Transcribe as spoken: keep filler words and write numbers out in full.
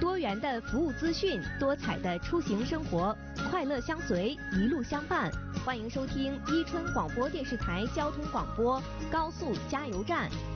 多元的服务资讯，多彩的出行生活，快乐相随，一路相伴。欢迎收听伊春广播电视台交通广播高速加油站。